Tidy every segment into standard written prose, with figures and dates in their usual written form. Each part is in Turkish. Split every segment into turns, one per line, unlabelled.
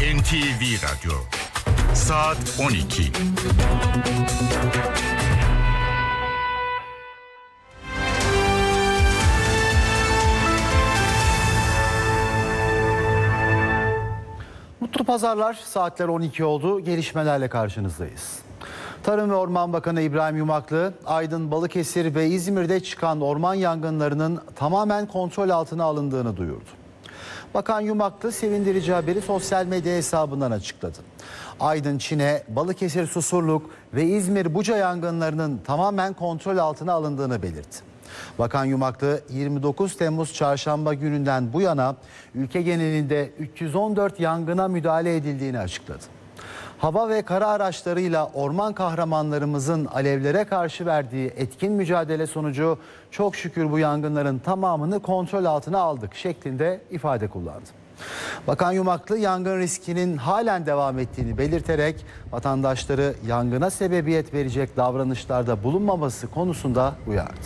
NTV Radyo, saat 12.
Mutlu pazarlar, saatler 12 oldu. Gelişmelerle karşınızdayız. Tarım ve Orman Bakanı İbrahim Yumaklı, Aydın, Balıkesir ve İzmir'de çıkan orman yangınlarının tamamen kontrol altına alındığını duyurdu. Bakan Yumaklı sevindirici haberi sosyal medya hesabından açıkladı. Aydın, Çine, Balıkesir, Susurluk ve İzmir, Buca yangınlarının tamamen kontrol altına alındığını belirtti. Bakan Yumaklı 29 Temmuz çarşamba gününden bu yana ülke genelinde 314 yangına müdahale edildiğini açıkladı. Hava ve kara araçlarıyla orman kahramanlarımızın alevlere karşı verdiği etkin mücadele sonucu çok şükür bu yangınların tamamını kontrol altına aldık şeklinde ifade kullandı. Bakan Yumaklı yangın riskinin halen devam ettiğini belirterek vatandaşları yangına sebebiyet verecek davranışlarda bulunmaması konusunda uyardı.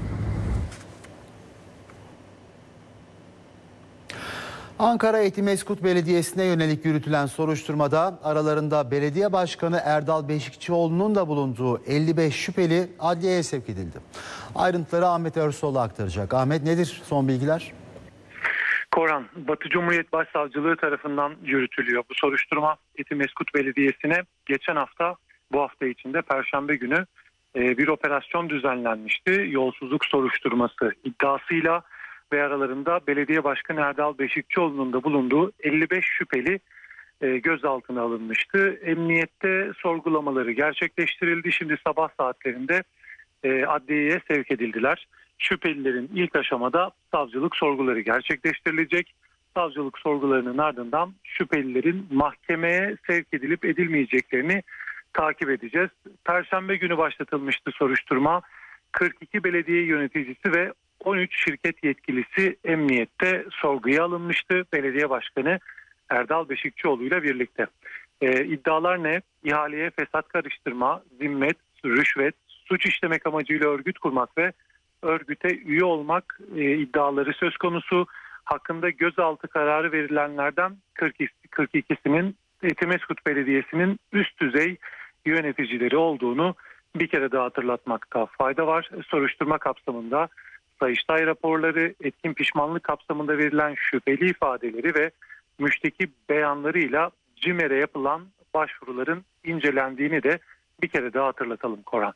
Ankara Etimesgut Belediyesi'ne yönelik yürütülen soruşturmada aralarında belediye başkanı Erdal Beşikçioğlu'nun da bulunduğu 55 şüpheli adliyeye sevk edildi. Ayrıntıları Ahmet Ersoğlu aktaracak. Ahmet, nedir son bilgiler?
Koran, Batı Cumhuriyet Başsavcılığı tarafından yürütülüyor. Bu soruşturma Etimesgut Belediyesi'ne geçen hafta, bu hafta içinde Perşembe günü bir operasyon düzenlenmişti. Yolsuzluk soruşturması iddiasıyla ve aralarında belediye başkanı Erdal Beşikçioğlu'nun da bulunduğu 55 şüpheli gözaltına alınmıştı. Emniyette sorgulamaları gerçekleştirildi. Şimdi sabah saatlerinde adliyeye sevk edildiler. Şüphelilerin ilk aşamada savcılık sorguları gerçekleştirilecek. Savcılık sorgularının ardından şüphelilerin mahkemeye sevk edilip edilmeyeceklerini takip edeceğiz. Perşembe günü başlatılmıştı soruşturma. 42 belediye yöneticisi ve 13 şirket yetkilisi emniyette sorguya alınmıştı belediye başkanı Erdal Beşikçioğlu ile birlikte. İddialar ne? İhaleye fesat karıştırma, zimmet, rüşvet, suç işlemek amacıyla örgüt kurmak ve örgüte üye olmak iddiaları söz konusu. Hakkında gözaltı kararı verilenlerden 42'sinin Etimesgut Belediyesi'nin üst düzey yöneticileri olduğunu bir kere daha hatırlatmakta fayda var. Soruşturma kapsamında Sayıştay raporları, etkin pişmanlık kapsamında verilen şüpheli ifadeleri ve müşteki beyanlarıyla CİMER'e yapılan başvuruların incelendiğini de bir kere daha hatırlatalım Koran.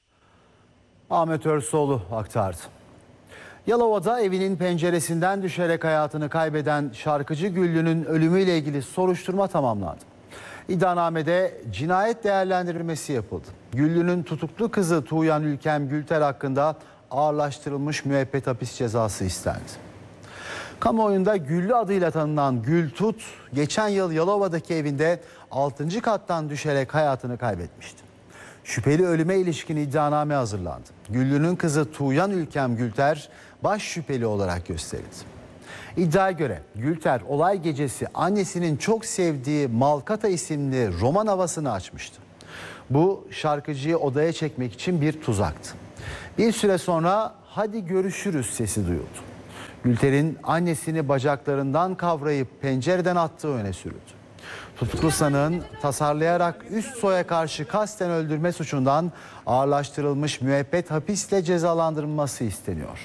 Ahmet Ersoğlu aktardı. Yalova'da evinin penceresinden düşerek hayatını kaybeden şarkıcı Güllü'nün ölümüyle ilgili soruşturma tamamlandı. İddianamede cinayet değerlendirilmesi yapıldı. Güllü'nün tutuklu kızı Tuğyan Ülkem Gülter hakkında ağırlaştırılmış müebbet hapis cezası istendi. Kamuoyunda Güllü adıyla tanınan Gül Tut, geçen yıl Yalova'daki evinde 6. kattan düşerek hayatını kaybetmişti. Şüpheli ölüme ilişkin iddianame hazırlandı. Güllü'nün kızı Tuğyan Ülkem Gülter baş şüpheli olarak gösterildi. İddiaya göre Gülter olay gecesi annesinin çok sevdiği Malkata isimli roman havasını açmıştı. Bu şarkıcıyı odaya çekmek için bir tuzaktı. Bir süre sonra "hadi görüşürüz" sesi duyuldu. Gülter'in annesini bacaklarından kavrayıp pencereden attığı öne sürüldü. Tutuklu sanığın tasarlayarak üst soya karşı kasten öldürme suçundan ağırlaştırılmış müebbet hapisle cezalandırılması isteniyor.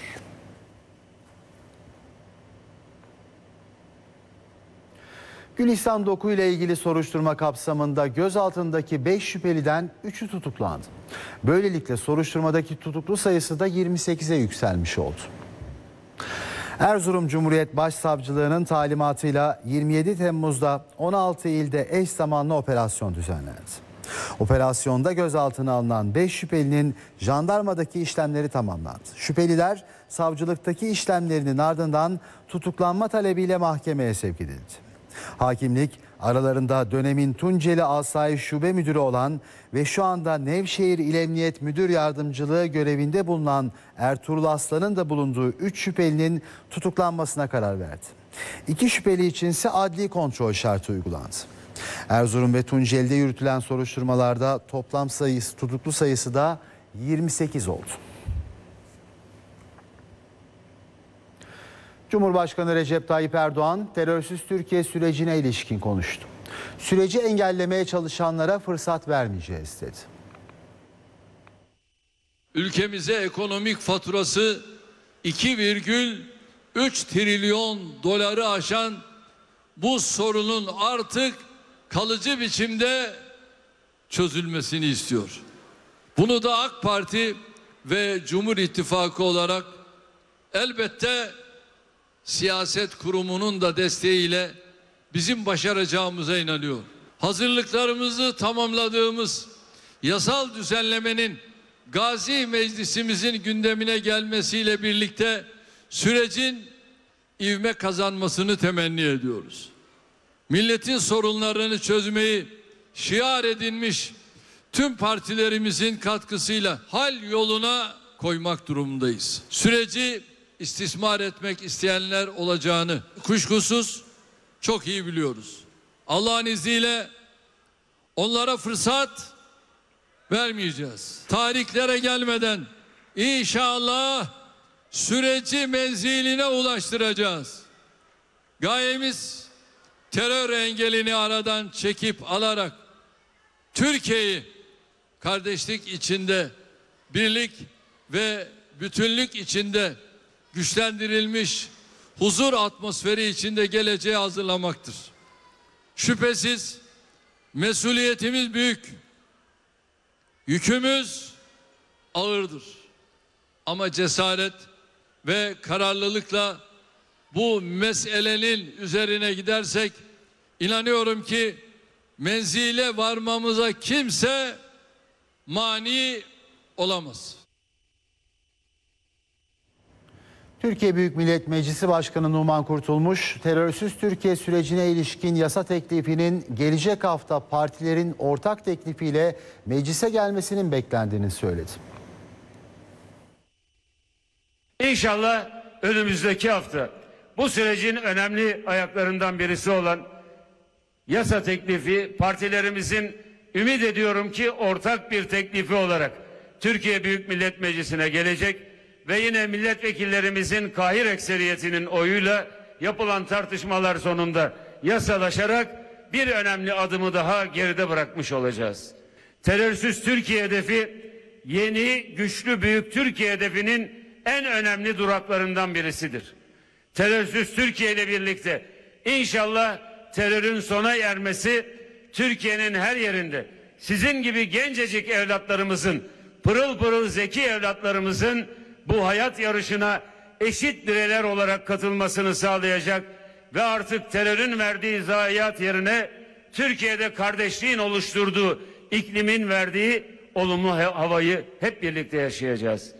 Gülistan Doku ile ilgili soruşturma kapsamında gözaltındaki 5 şüpheliden 3'ü tutuklandı. Böylelikle soruşturmadaki tutuklu sayısı da 28'e yükselmiş oldu. Erzurum Cumhuriyet Başsavcılığı'nın talimatıyla 27 Temmuz'da 16 ilde eş zamanlı operasyon düzenlendi. Operasyonda gözaltına alınan 5 şüphelinin jandarmadaki işlemleri tamamlandı. Şüpheliler savcılıktaki işlemlerinin ardından tutuklanma talebiyle mahkemeye sevk edildi. Hakimlik aralarında dönemin Tunceli Asayiş Şube Müdürü olan ve şu anda Nevşehir İl Emniyet Müdür Yardımcılığı görevinde bulunan Ertuğrul Aslan'ın da bulunduğu 3 şüphelinin tutuklanmasına karar verdi. 2 şüpheli içinse adli kontrol şartı uygulandı. Erzurum ve Tunceli'de yürütülen soruşturmalarda toplam tutuklu sayısı da 28 oldu. Cumhurbaşkanı Recep Tayyip Erdoğan terörsüz Türkiye sürecine ilişkin konuştu. Süreci engellemeye çalışanlara fırsat vermeyeceğiz dedi.
Ülkemize ekonomik faturası 2,3 trilyon doları aşan bu sorunun artık kalıcı biçimde çözülmesini istiyor. Bunu da AK Parti ve Cumhur İttifakı olarak elbette siyaset kurumunun da desteğiyle bizim başaracağımıza inanıyor. Hazırlıklarımızı tamamladığımız yasal düzenlemenin Gazi Meclisimizin gündemine gelmesiyle birlikte sürecin ivme kazanmasını temenni ediyoruz. Milletin sorunlarını çözmeyi şiar edinmiş tüm partilerimizin katkısıyla hal yoluna koymak durumundayız. Süreci istismar etmek isteyenler olacağını kuşkusuz çok iyi biliyoruz. Allah'ın izniyle onlara fırsat vermeyeceğiz. Tarihlere gelmeden inşallah süreci menziline ulaştıracağız. Gayemiz terör engelini aradan çekip alarak Türkiye'yi kardeşlik içinde, birlik ve bütünlük içinde güçlendirilmiş huzur atmosferi içinde geleceğe hazırlamaktır. Şüphesiz mesuliyetimiz büyük, yükümüz ağırdır. Ama cesaret ve kararlılıkla bu meselenin üzerine gidersek inanıyorum ki menzile varmamıza kimse mani olamaz.
Türkiye Büyük Millet Meclisi Başkanı Numan Kurtulmuş, terörsüz Türkiye sürecine ilişkin yasa teklifinin gelecek hafta partilerin ortak teklifiyle meclise gelmesinin beklendiğini söyledi.
İnşallah önümüzdeki hafta bu sürecin önemli ayaklarından birisi olan yasa teklifi partilerimizin ümit ediyorum ki ortak bir teklifi olarak Türkiye Büyük Millet Meclisi'ne gelecek ve yine milletvekillerimizin kahir ekseriyetinin oyuyla yapılan tartışmalar sonunda yasalaşarak bir önemli adımı daha geride bırakmış olacağız. Terörsüz Türkiye hedefi yeni, güçlü, büyük Türkiye hedefinin en önemli duraklarından birisidir. Terörsüz Türkiye ile birlikte inşallah terörün sona ermesi Türkiye'nin her yerinde sizin gibi gencecik evlatlarımızın, pırıl pırıl zeki evlatlarımızın bu hayat yarışına eşit bireyler olarak katılmasını sağlayacak ve artık terörün verdiği zayiat yerine Türkiye'de kardeşliğin oluşturduğu iklimin verdiği olumlu havayı hep birlikte yaşayacağız.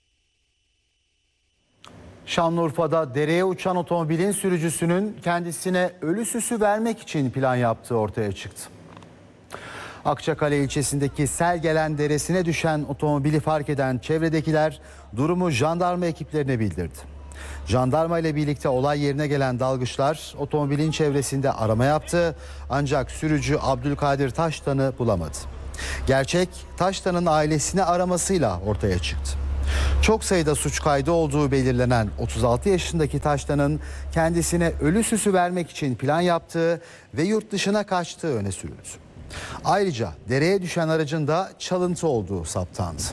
Şanlıurfa'da dereye uçan otomobilin sürücüsünün kendisine ölü süsü vermek için plan yaptığı ortaya çıktı. Akçakale ilçesindeki Selgelen Deresi'ne düşen otomobili fark eden çevredekiler durumu jandarma ekiplerine bildirdi. Jandarma ile birlikte olay yerine gelen dalgıçlar otomobilin çevresinde arama yaptı ancak sürücü Abdülkadir Taştan'ı bulamadı. Gerçek Taştan'ın ailesini aramasıyla ortaya çıktı. Çok sayıda suç kaydı olduğu belirlenen 36 yaşındaki Taştan'ın kendisine ölü süsü vermek için plan yaptığı ve yurt dışına kaçtığı öne sürüldü. Ayrıca dereye düşen aracın da çalıntı olduğu saptandı.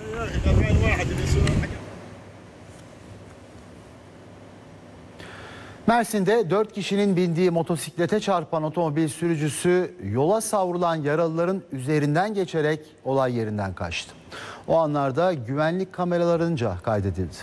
Mersin'de 4 kişinin bindiği motosiklete çarpan otomobil sürücüsü yola savrulan yaralıların üzerinden geçerek olay yerinden kaçtı. O anlarda güvenlik kameralarınca kaydedildi.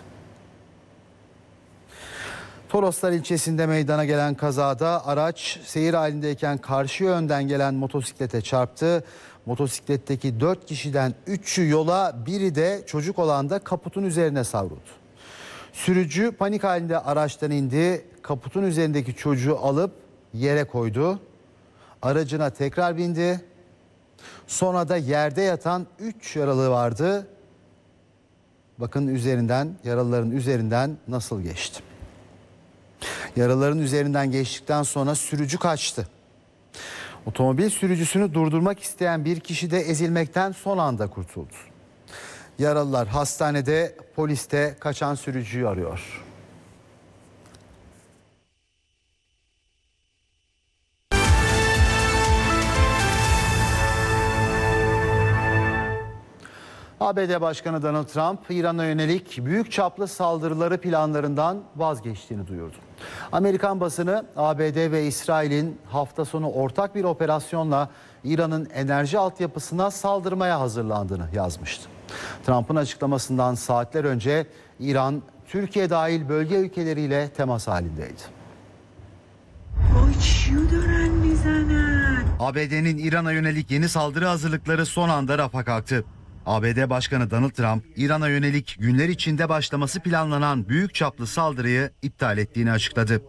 Toroslar ilçesinde meydana gelen kazada araç seyir halindeyken karşı yönden gelen motosiklete çarptı. Motosikletteki 4 kişiden 3'ü yola, biri de çocuk olan da kaputun üzerine savruldu. Sürücü panik halinde araçtan indi, kaputun üzerindeki çocuğu alıp yere koydu. Aracına tekrar bindi. Sonra da yerde yatan 3 yaralı vardı. Bakın yaralıların üzerinden nasıl geçti. Yaralıların üzerinden geçtikten sonra sürücü kaçtı. Otomobil sürücüsünü durdurmak isteyen bir kişi de ezilmekten son anda kurtuldu. Yaralılar hastanede, polis de kaçan sürücüyü arıyor. ABD Başkanı Donald Trump, İran'a yönelik büyük çaplı saldırıları planlarından vazgeçtiğini duyurdu. Amerikan basını ABD ve İsrail'in hafta sonu ortak bir operasyonla İran'ın enerji altyapısına saldırmaya hazırlandığını yazmıştı. Trump'ın açıklamasından saatler önce İran, Türkiye dahil bölge ülkeleriyle temas halindeydi. ABD'nin İran'a yönelik yeni saldırı hazırlıkları son anda rafa kalktı. ABD Başkanı Donald Trump, İran'a yönelik günler içinde başlaması planlanan büyük çaplı saldırıyı iptal ettiğini açıkladı.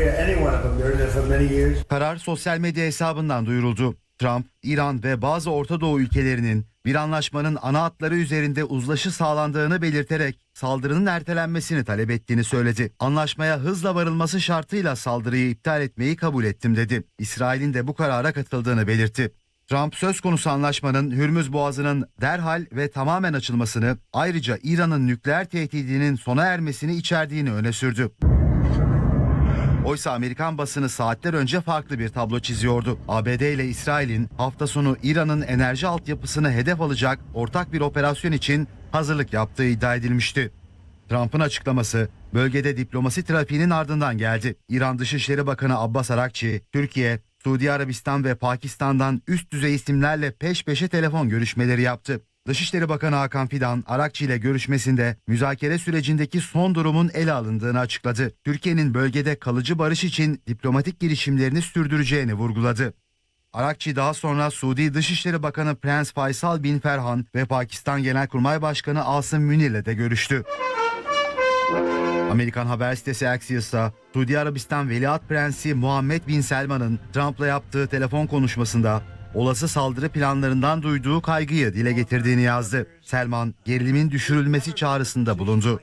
Karar sosyal medya hesabından duyuruldu. Trump, İran ve bazı Orta Doğu ülkelerinin bir anlaşmanın ana hatları üzerinde uzlaşı sağlandığını belirterek saldırının ertelenmesini talep ettiğini söyledi. Anlaşmaya hızla varılması şartıyla saldırıyı iptal etmeyi kabul ettim dedi. İsrail'in de bu karara katıldığını belirtti. Trump söz konusu anlaşmanın Hürmüz Boğazı'nın derhal ve tamamen açılmasını, ayrıca İran'ın nükleer tehdidinin sona ermesini içerdiğini öne sürdü. Oysa Amerikan basını saatler önce farklı bir tablo çiziyordu. ABD ile İsrail'in hafta sonu İran'ın enerji altyapısını hedef alacak ortak bir operasyon için hazırlık yaptığı iddia edilmişti. Trump'ın açıklaması bölgede diplomasi trafiğinin ardından geldi. İran Dışişleri Bakanı Abbas Arakçi, Türkiye, Suudi Arabistan ve Pakistan'dan üst düzey isimlerle peş peşe telefon görüşmeleri yaptı. Dışişleri Bakanı Hakan Fidan, Arakçi ile görüşmesinde müzakere sürecindeki son durumun ele alındığını açıkladı. Türkiye'nin bölgede kalıcı barış için diplomatik girişimlerini sürdüreceğini vurguladı. Arakçi daha sonra Suudi Dışişleri Bakanı Prens Faysal bin Ferhan ve Pakistan Genelkurmay Başkanı Asım Münir'le de görüştü. Amerikan haber sitesi Axios'ta Suudi Arabistan Veliaht Prensi Muhammed Bin Selman'ın Trump'la yaptığı telefon konuşmasında olası saldırı planlarından duyduğu kaygıyı dile getirdiğini yazdı. Selman, gerilimin düşürülmesi çağrısında bulundu.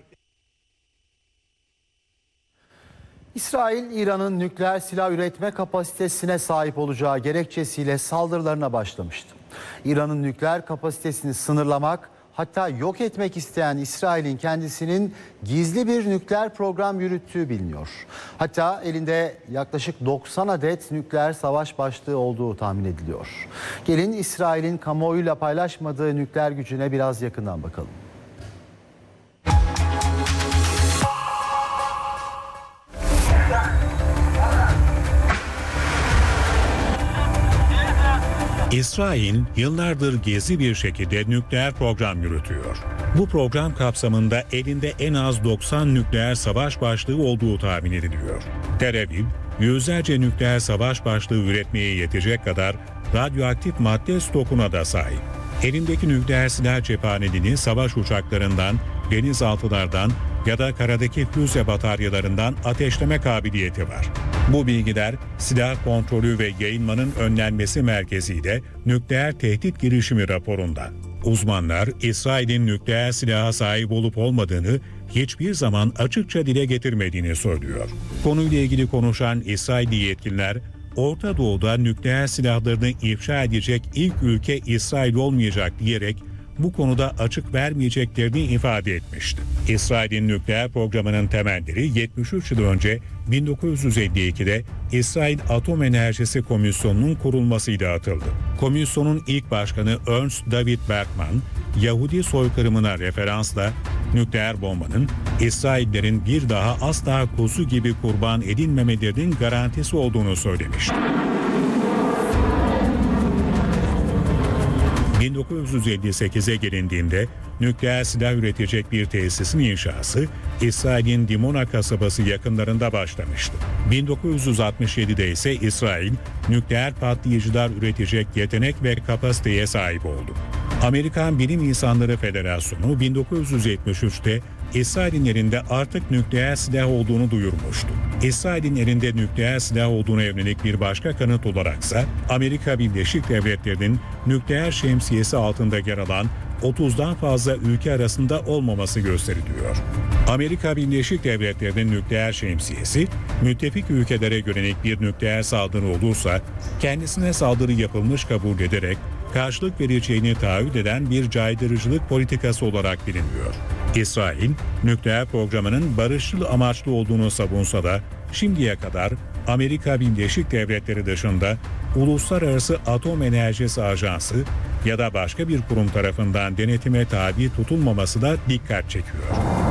İsrail, İran'ın nükleer silah üretme kapasitesine sahip olacağı gerekçesiyle saldırılarına başlamıştı. İran'ın nükleer kapasitesini sınırlamak, hatta yok etmek isteyen İsrail'in kendisinin gizli bir nükleer program yürüttüğü biliniyor. Hatta elinde yaklaşık 90 adet nükleer savaş başlığı olduğu tahmin ediliyor. Gelin İsrail'in kamuoyuyla paylaşmadığı nükleer gücüne biraz yakından bakalım.
İsrail yıllardır gizli bir şekilde nükleer program yürütüyor. Bu program kapsamında elinde en az 90 nükleer savaş başlığı olduğu tahmin ediliyor. Tel Aviv, yüzlerce nükleer savaş başlığı üretmeye yetecek kadar radyoaktif madde stokuna da sahip. Elindeki nükleer silah cephaneliğini savaş uçaklarından, denizaltılardan ya da karadaki füze bataryalarından ateşleme kabiliyeti var. Bu bilgiler Silah Kontrolü ve Yayınmanın Önlenmesi Merkezi'yle Nükleer Tehdit Girişimi raporunda. Uzmanlar İsrail'in nükleer silaha sahip olup olmadığını hiçbir zaman açıkça dile getirmediğini söylüyor. Konuyla ilgili konuşan İsrailli yetkililer, Orta Doğu'da nükleer silahlarını ifşa edecek ilk ülke İsrail olmayacak diyerek bu konuda açık vermeyeceklerini ifade etmişti. İsrail'in nükleer programının temelleri 73 yıl önce 1952'de İsrail Atom Enerjisi Komisyonu'nun kurulmasıyla atıldı. Komisyonun ilk başkanı Ernst David Bergman, Yahudi soykırımına referansla nükleer bombanın İsraillerin bir daha asla kuzu gibi kurban edilmemelerinin garantisi olduğunu söylemişti. 1958'e gelindiğinde nükleer silah üretecek bir tesisin inşası İsrail'in Dimona kasabası yakınlarında başlamıştı. 1967'de ise İsrail nükleer patlayıcılar üretecek yetenek ve kapasiteye sahip oldu. Amerikan Bilim İnsanları Federasyonu 1973'te İsrail'in elinde artık nükleer silah olduğunu duyurmuştu. İsrail'in elinde nükleer silah olduğuna yönelik bir başka kanıt olaraksa Amerika Birleşik Devletleri'nin nükleer şemsiyesi altında yer alan 30'dan fazla ülke arasında olmaması gösteriliyor. Amerika Birleşik Devletleri'nin nükleer şemsiyesi, müttefik ülkelere yönelik bir nükleer saldırı olursa kendisine saldırı yapılmış kabul ederek karşılık vereceğini taahhüt eden bir caydırıcılık politikası olarak biliniyor. İsrail, nükleer programının barışçıl amaçlı olduğunu savunsa da şimdiye kadar Amerika Birleşik Devletleri dışında Uluslararası Atom Enerjisi Ajansı ya da başka bir kurum tarafından denetime tabi tutulmaması da dikkat çekiyor.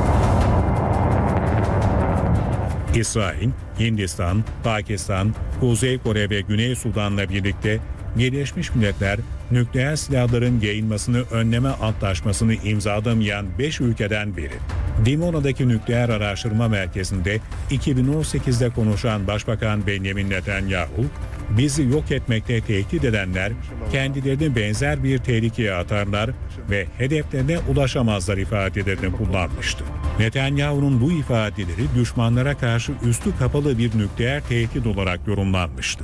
İsrail, Hindistan, Pakistan, Kuzey Kore ve Güney Sudan'la birlikte Birleşmiş Milletler nükleer silahların yayılmasını önleme antlaşmasını imzalamayan 5 ülkeden biri. Dimona'daki nükleer araştırma merkezinde 2018'de konuşan Başbakan Benjamin Netanyahu, bizi yok etmekte tehdit edenler kendilerini benzer bir tehlikeye atarlar ve hedeflerine ulaşamazlar ifadelerini kullanmıştı. Netanyahu'nun bu ifadeleri düşmanlara karşı üstü kapalı bir nükleer tehdit olarak yorumlanmıştı.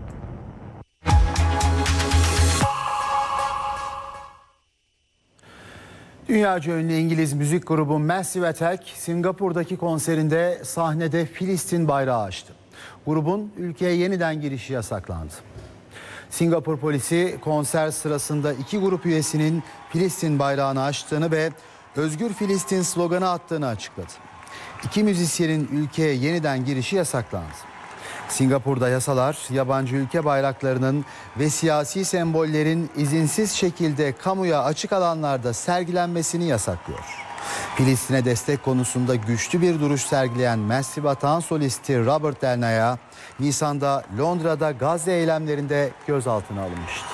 Dünyaca ünlü İngiliz müzik grubu Massive Attack, Singapur'daki konserinde sahnede Filistin bayrağı açtı. Grubun ülkeye yeniden girişi yasaklandı. Singapur polisi konser sırasında 2 grup üyesinin Filistin bayrağını açtığını ve Özgür Filistin sloganı attığını açıkladı. 2 müzisyenin ülkeye yeniden girişi yasaklandı. Singapur'da yasalar yabancı ülke bayraklarının ve siyasi sembollerin izinsiz şekilde kamuya açık alanlarda sergilenmesini yasaklıyor. Filistin'e destek konusunda güçlü bir duruş sergileyen Massive Attack'ın solisti Robert Del Naya, Nisan'da Londra'da Gazze eylemlerinde gözaltına alınmıştı.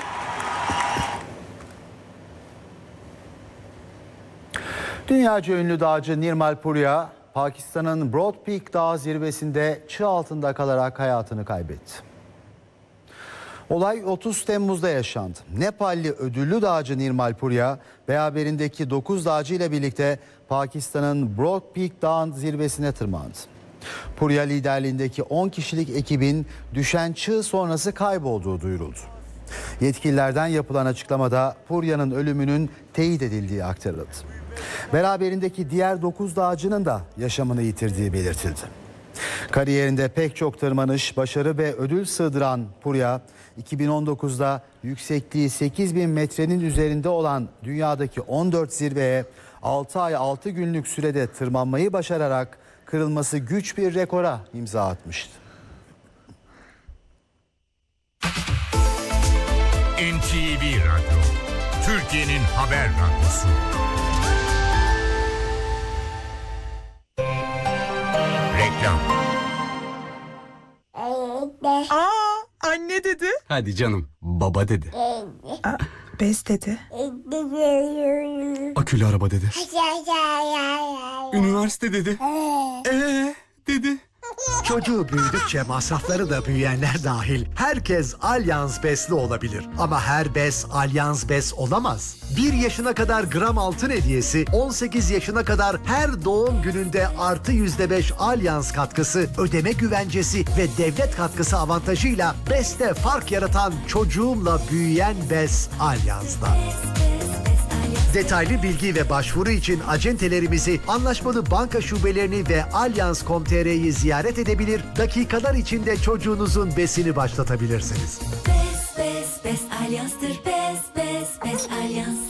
Dünyaca ünlü dağcı Nirmal Purya, Pakistan'ın Broad Peak Dağı zirvesinde çığ altında kalarak hayatını kaybetti. Olay 30 Temmuz'da yaşandı. Nepalli ödüllü dağcı Nirmal Purya, beraberindeki 9 dağcı ile birlikte Pakistan'ın Broad Peak Dağı'nın zirvesine tırmandı. Purya liderliğindeki 10 kişilik ekibin düşen çığ sonrası kaybolduğu duyuruldu. Yetkililerden yapılan açıklamada Purya'nın ölümünün teyit edildiği aktarıldı. Beraberindeki diğer 9 dağcının da yaşamını yitirdiği belirtildi. Kariyerinde pek çok tırmanış, başarı ve ödül sığdıran Purya, 2019'da yüksekliği 8000 metrenin üzerinde olan dünyadaki 14 zirveye 6 ay 6 günlük sürede tırmanmayı başararak kırılması güç bir rekora imza atmıştı.
NTV Radyo, Türkiye'nin haber radyosu. Reklam.
Anne dedi.
Hadi canım, baba dedi.
Bez dedi.
Akülü araba dedi. Üniversite dedi. Dedi.
Çocuğu büyüdükçe masrafları da büyüyenler dahil herkes Allianz Bez'li olabilir. Ama her bez Allianz Bez olamaz. 1 yaşına kadar gram altın hediyesi, 18 yaşına kadar her doğum gününde artı %5 Allianz katkısı, ödeme güvencesi ve devlet katkısı avantajıyla Bez'te fark yaratan çocuğumla büyüyen bez Allianz'da. Detaylı bilgi ve başvuru için acentelerimizi, anlaşmalı banka şubelerini ve Allianz.com.tr'yi ziyaret edebilir, dakikalar içinde çocuğunuzun besini başlatabilirsiniz.
Bez Allianz'tır. Bez Allianz.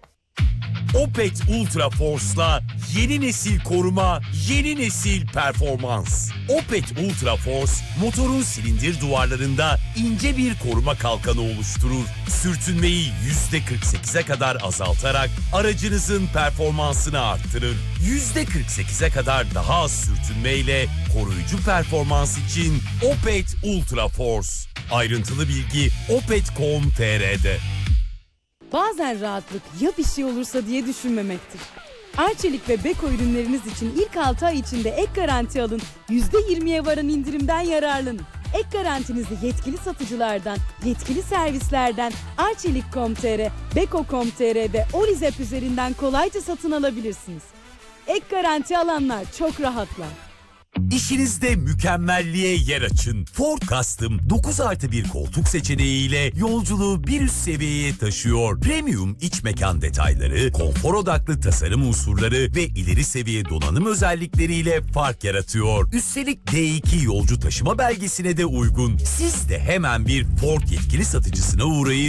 Opet Ultra Force'la yeni nesil koruma, yeni nesil performans. Opet Ultra Force, motorun silindir duvarlarında ince bir koruma kalkanı oluşturur. Sürtünmeyi %48'e kadar azaltarak aracınızın performansını arttırır. %48'e kadar daha az sürtünmeyle koruyucu performans için Opet Ultra Force. Ayrıntılı bilgi opet.com.tr'de.
Bazen rahatlık ya bir şey olursa diye düşünmemektir. Arçelik ve Beko ürünleriniz için ilk 6 ay içinde ek garanti alın, %20'ye varan indirimden yararlanın. Ek garantinizi yetkili satıcılardan, yetkili servislerden, Arçelik.com.tr, Beko.com.tr ve Olizep üzerinden kolayca satın alabilirsiniz. Ek garanti alanlar çok rahatlar.
İşinizde mükemmelliğe yer açın. Ford Custom 9+1 koltuk seçeneğiyle yolculuğu bir üst seviyeye taşıyor. Premium iç mekan detayları, konfor odaklı tasarım unsurları ve ileri seviye donanım özellikleriyle fark yaratıyor. Üstelik D2 yolcu taşıma belgesine de uygun. Siz de hemen bir Ford yetkili satıcısına uğrayın.